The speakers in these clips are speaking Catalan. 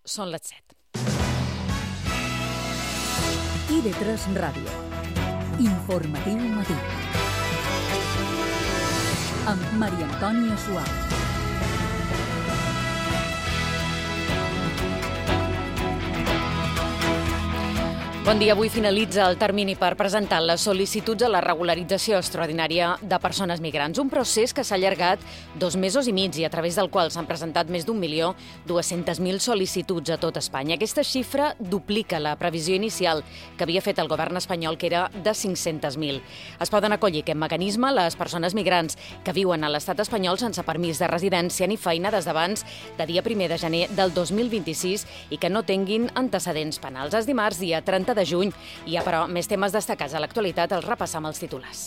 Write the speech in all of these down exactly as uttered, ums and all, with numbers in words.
són les set. i de tres Ràdio. Informatiu matí. Amb Maria Antònia Suau. Bon dia. Avui finalitza el termini per presentar les sol·licituds a la regularització extraordinària de persones migrants. Un procés que s'ha allargat dos mesos i mig i a través del qual s'han presentat més d'un milió dues-centes mil sol·licituds a tot Espanya. Aquesta xifra duplica la previsió inicial que havia fet el govern espanyol, que era de cinc-centes mil. Es poden acollir aquest mecanisme les persones migrants que viuen a l'estat espanyol sense permís de residència ni feina des d'abans de dia primer de gener del dos mil vint-i-sis i que no tinguin antecedents penals. És dimarts, dia trenta de juny. Hi ha, però, més temes destacats a l'actualitat. Els repassam els titulars.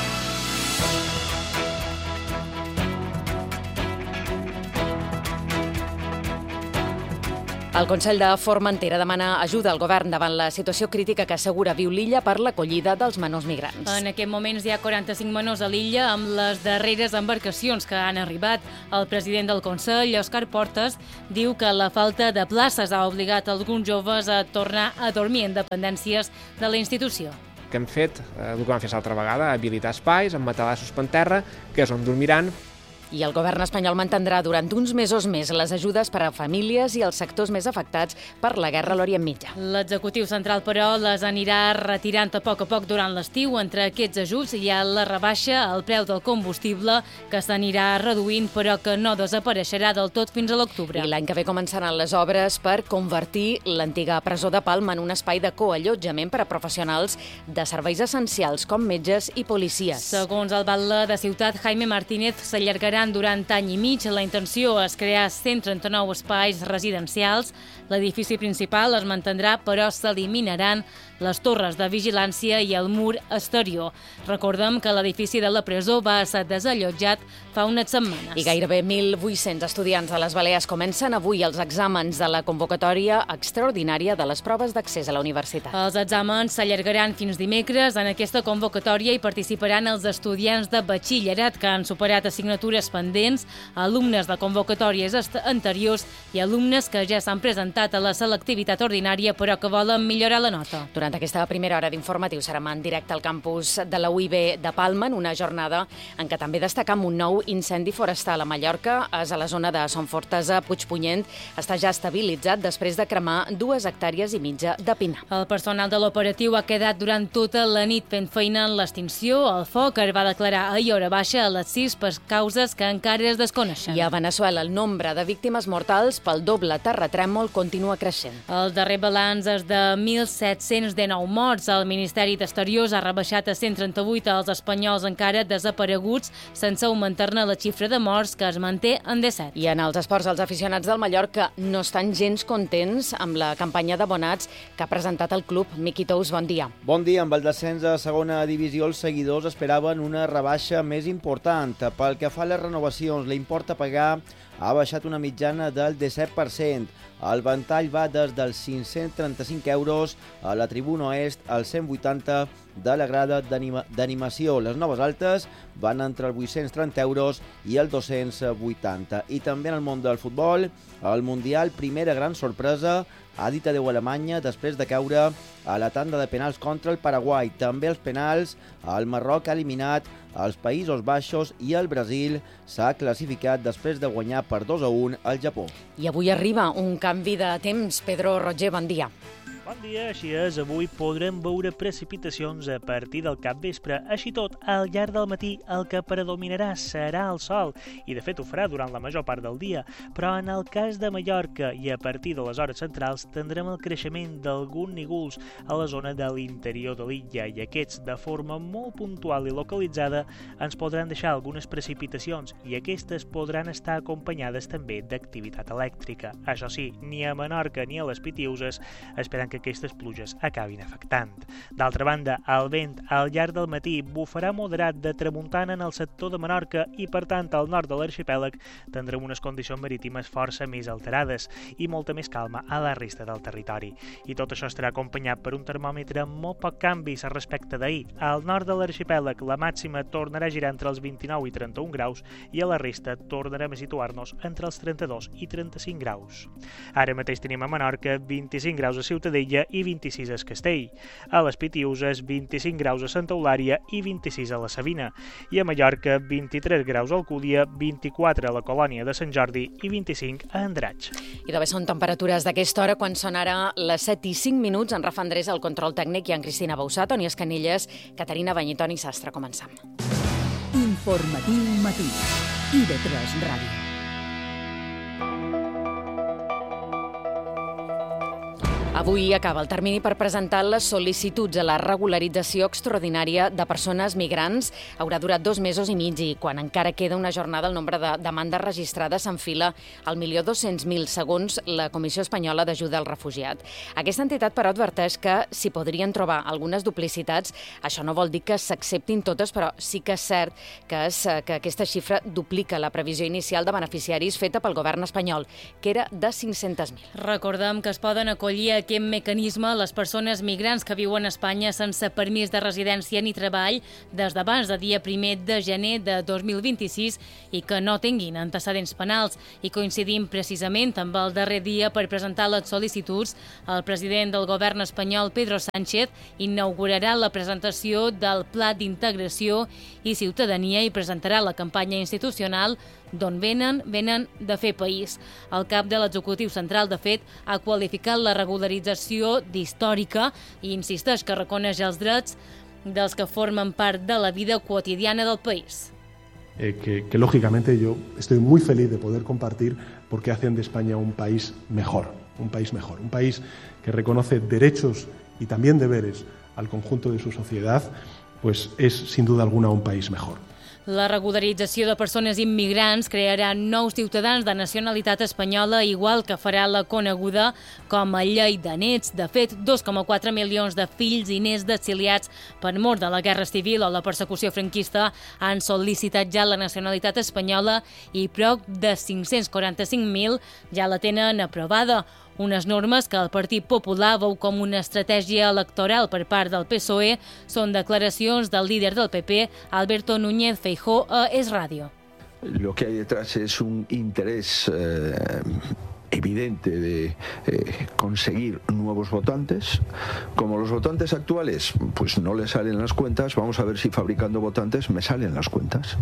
El Consell de Formentera demana ajuda al govern davant la situació crítica que assegura viu l'illa per l'acollida dels menors migrants. En aquest moments hi ha quaranta-cinc menors a l'illa amb les darreres embarcacions que han arribat. El president del Consell, Òscar Portes, diu que la falta de places ha obligat alguns joves a tornar a dormir en dependències de la institució. Que hem fet, eh, el que vam fer l'altra vegada, habilitar espais amb matalassos per terra, que és on dormiran. I el govern espanyol mantindrà durant uns mesos més les ajudes per a famílies i els sectors més afectats per la guerra a l'Orient Mitjà. L'executiu central, però, les anirà retirant a poc a poc durant l'estiu. Entre aquests ajuts hi ha la rebaixa al preu del combustible, que s'anirà reduint, però que no desapareixerà del tot fins a l'octubre. I l'any que ve començaran les obres per convertir l'antiga presó de Palma en un espai de coallotjament per a professionals de serveis essencials com metges i policies. Segons el batlle de Ciutat, Jaime Martínez, s'allargarà durant any i mig. La intenció és crear cent trenta-nou espais residencials. L'edifici principal es mantindrà, però s'eliminaran les torres de vigilància i el mur exterior. Recordem que l'edifici de la presó va ser desallotjat fa unes setmanes. I gairebé mil vuit-cents estudiants de les Balears comencen avui els exàmens de la convocatòria extraordinària de les proves d'accés a la universitat. Els exàmens s'allargaran fins dimecres. En aquesta convocatòria hi participaran els estudiants de batxillerat que han superat assignatures pendents, alumnes de convocatòries anteriors i alumnes que ja s'han presentat a la selectivitat ordinària però que volen millorar la nota. Durant aquesta primera hora d'informatiu serem en directe al campus de la U I B de Palma en una jornada en què també destacam un nou incendi forestal a Mallorca. És a la zona de Son Fortesa, Puigpunyent. Està ja estabilitzat després de cremar dues hectàrees i mitja de pinar. El personal de l'operatiu ha quedat durant tota la nit fent feina en l'extinció. El foc es va declarar ahir hora baixa a les sis per causes que encara es desconeixen. I a Veneçuela el nombre de víctimes mortals pel doble terratrèmol continua creixent. El darrer balanç és de mil set-cents dinou morts. El Ministeri d'Exteriors ha rebaixat a cent trenta-vuit els espanyols encara desapareguts, sense augmentar-ne la xifra de morts, que es manté en disset. I en els esports, els aficionats del Mallorca no estan gens contents amb la campanya d'abonats que ha presentat el club. Miqui Tous, bon dia. Bon dia. Amb el descens a segona divisió, els seguidors esperaven una rebaixa més important. Pel que fa a les renovacions, l'import a pagar ha baixat una mitjana del disset per cent. El ventall va des dels cinc-cents trenta-cinc euros a la tribuna oest als cent vuitanta de la grada d'animació. Les noves altes van entre els vuit-cents trenta euros i els dos-cents vuitanta. I també en el món del futbol, el Mundial, primera gran sorpresa, ha dit adeu a Alemanya després de caure a la tanda de penals contra el Paraguai. També els penals, el Marroc ha eliminat els Països Baixos i el Brasil s'ha classificat després de guanyar per dos a un al Japó. I avui arriba un canvi de temps. Pedro Roger, bon dia. Bon dia, així és. Avui podrem veure precipitacions a partir del capvespre. Així tot, al llarg del matí el que predominarà serà el sol i de fet ho farà durant la major part del dia, però en el cas de Mallorca i a partir de les hores centrals tindrem el creixement d'alguns nígols a la zona de l'interior de l'illa i aquests, de forma molt puntual i localitzada, ens podran deixar algunes precipitacions i aquestes podran estar acompanyades també d'activitat elèctrica. Això sí, ni a Menorca ni a les Pitiüses esperant que que aquestes pluges acabin afectant. D'altra banda, el vent al llarg del matí bufarà moderat de tramuntana en el sector de Menorca i, per tant, al nord de l'arxipèlag tindrem unes condicions marítimes força més alterades i molta més calma a la resta del territori. I tot això estarà acompanyat per un termòmetre amb molt poc canvis respecte d'ahir. Al nord de l'arxipèlag la màxima tornarà a girar entre els vint-i-nou i trenta-un graus i a la resta tornarem a situar-nos entre els trenta-dos i trenta-cinc graus. Ara mateix tenim a Menorca vint-i-cinc graus a Ciutadella i vint-i-sis a Castell. A les Pitiuses vint-i-cinc graus a Santa Eulària i vint-i-sis a la Sabina. I a Mallorca vint-i-tres graus a Alcúdia, vint-i-quatre a la Colònia de Sant Jordi i vint-i-cinc a Andratx. I també són temperatures d'aquesta hora quan són ara les set i cinc minuts. En Rafa Andrés, el control tècnic, i en Cristina Bausà, Toni Escanilles, Caterina Bany i Toni Sastre. Comencem. Informatiu matí. I de tres Ràdio. Avui acaba el termini per presentar les sol·licituds a la regularització extraordinària de persones migrants. Haurà durat dos mesos i mig i quan encara queda una jornada el nombre de demandes registrades s'enfila al milió dos-cents mil, segons la Comissió Espanyola d'Ajuda al Refugiat. Aquesta entitat, però, adverteix que s'hi podrien trobar algunes duplicitats. Això no vol dir que s'acceptin totes, però sí que és cert que, és, que aquesta xifra duplica la previsió inicial de beneficiaris feta pel govern espanyol, que era de cinc-cents mil. Recordem que es poden acollir a aquest mecanisme les persones migrants que viuen a Espanya sense permís de residència ni treball des d'abans del dia primer de gener de dos mil vint-i-sis i que no tinguin antecedents penals. I coincidim precisament amb el darrer dia per presentar les sol·licituds, el president del govern espanyol, Pedro Sánchez, inaugurarà la presentació del Pla d'Integració i Ciutadania i presentarà la campanya institucional d'on venen, venen de fer país. El cap de l'executiu central, de fet, ha qualificat la regularització d'històrica i insisteix que reconeix els drets dels que formen part de la vida quotidiana del país. Eh, que, que lógicamente yo estoy muy feliz de poder compartir porque hacen de España un país mejor, un país mejor, un país que reconoce derechos y también deberes al conjunto de su sociedad, pues es sin duda alguna un país mejor. La regularització de persones immigrants crearà nous ciutadans de nacionalitat espanyola, igual que farà la coneguda com a llei de nets. De fet, dos coma quatre milions de fills i nets d'exiliats per mort de la Guerra Civil o la persecució franquista han sol·licitat ja la nacionalitat espanyola i prop de cinc-cents quaranta-cinc mil ja la tenen aprovada. Unes normes que el Partit Popular veu com una estratègia electoral per part del P S O E. Són declaracions del líder del P P, Alberto Núñez Feijóo, a Es Radio. Lo que hay detrás es un interés eh, evidente de eh, conseguir nuevos votantes. Como los votantes actuales pues no les salen las cuentas, vamos a ver si fabricando votantes me salen las cuentas.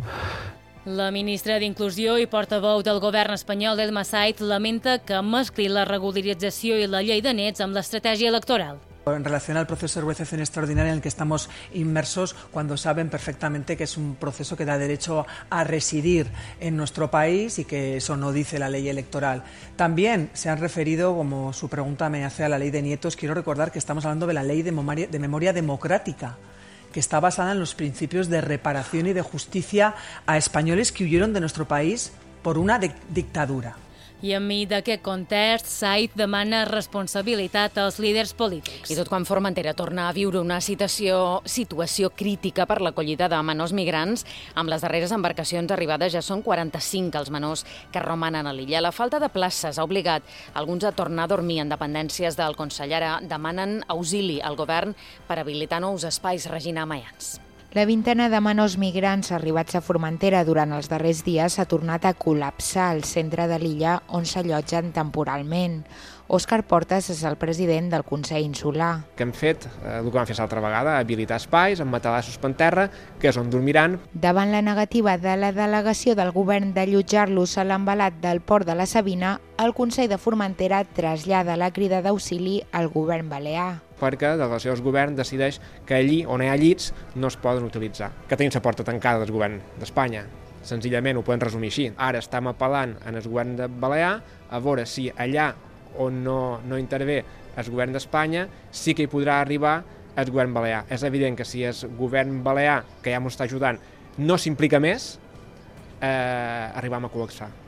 La ministra d'Inclusió i portaveu del govern espanyol, Elma Said, lamenta que mescli la regularització i la llei de nets amb l'estratègia electoral. En relación al proceso de regularización extraordinaria en el que estamos inmersos, cuando saben perfectamente que es un proceso que da derecho a residir en nuestro país y que eso no dice la ley electoral. También se han referido, como su pregunta me hace, a la ley de nietos. Quiero recordar que estamos hablando de la ley de memoria, de memoria democrática, que está basada en los principios de reparación y de justicia a españoles que huyeron de nuestro país por una dictadura. I enmig d'aquest context, Said demana responsabilitat als líders polítics. I tot quan Formentera torna a viure una situació, situació crítica per l'acollida de menors migrants, amb les darreres embarcacions arribades ja són quaranta-cinc els menors que romanen a l'illa. La falta de places ha obligat alguns a tornar a dormir en dependències del Consell. Ara demanen auxili al govern per habilitar nous espais. Regina Mayans. La vintena de menors migrants arribats a Formentera durant els darrers dies ha tornat a col·lapsar el centre de l'illa on s'allotgen temporalment. Òscar Portas és el president del Consell Insular. Que hem fet, eh, el que vam fer l'altra vegada, habilitar espais amb matalassos per terra, que és on dormiran. Davant la negativa de la delegació del govern d'allotjar-los a l'embalat del port de la Sabina, el Consell de Formentera trasllada la crida d'auxili al govern balear. Perquè la delegació del govern decideix que allí on hi ha llits no es poden utilitzar. Que tenim la porta tancada del govern d'Espanya. Senzillament ho podem resumir així. Ara estem apel·lant en el govern de Balear a veure si allà on no, no intervé el govern d'Espanya sí que hi podrà arribar el govern balear. És evident que si el govern balear, que ja ens està ajudant, no s'implica més, eh, arribem a col·lapsar.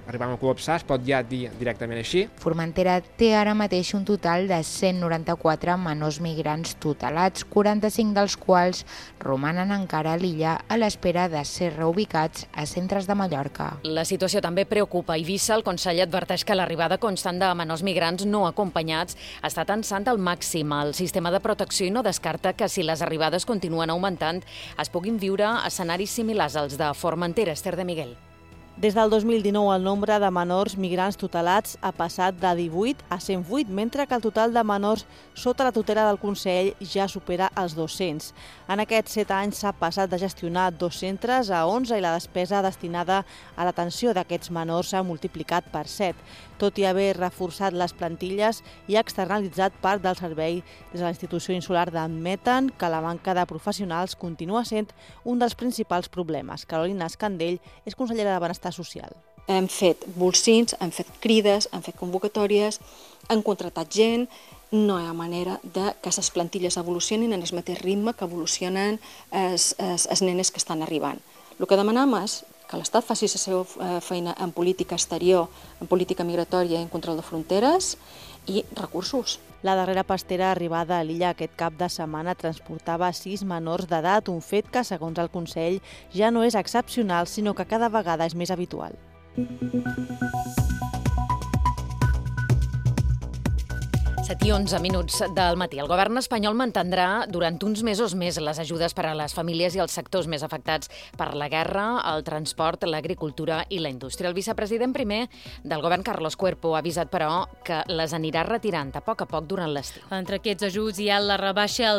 arribem a col·lapsar, es pot ja dir directament així. Formentera té ara mateix un total de cent noranta-quatre menors migrants tutelats, quaranta-cinc dels quals romanen encara a l'illa a l'espera de ser reubicats a centres de Mallorca. La situació també preocupa Eivissa. El conseller adverteix que l'arribada constant de menors migrants no acompanyats està tensant al màxim el sistema de protecció i no descarta que si les arribades continuen augmentant es puguin viure escenaris similars als de Formentera. Esther de Miguel. Des del dos mil dinou, el nombre de menors migrants tutelats ha passat de divuit a cent vuit, mentre que el total de menors sota la tutela del Consell ja supera els dos-cents. En aquests set anys s'ha passat de gestionar dos centres a onze i la despesa destinada a l'atenció d'aquests menors s'ha multiplicat per set. Tot i haver reforçat les plantilles i externalitzat part del servei des de la institució insular admeten que la manca de professionals continua sent un dels principals problemes. Carolina Escandell és consellera de Benestar Social. Hem fet bolsins, hem fet crides, hem fet convocatòries, hem contractat gent. No hi ha manera de que les plantilles evolucionin en el mateix ritme que evolucionen els, els, els nenes que estan arribant. El que demanem és que l'Estat faci la seva feina en política exterior, en política migratòria i en control de fronteres i recursos. La darrera pastera arribada a l'illa aquest cap de setmana transportava sis menors d'edat, un fet que, segons el Consell, ja no és excepcional, sinó que cada vegada és més habitual. set i onze minuts del matí. El govern espanyol mantindrà durant uns mesos més les ajudes per a les famílies i els sectors més afectats per la guerra, el transport, l'agricultura i la indústria. El vicepresident primer del govern, Carlos Cuerpo, ha avisat, però, que les anirà retirant a poc a poc durant l'estiu. Entre aquests ajuts hi ha la rebaixa al